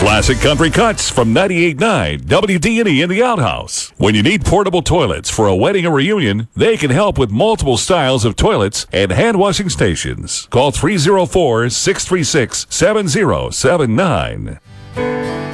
Classic Country Cuts from 98.9 WD&E in the outhouse. When you need portable toilets for a wedding or reunion, they can help with multiple styles of toilets and hand washing stations. Call 304-636-7079.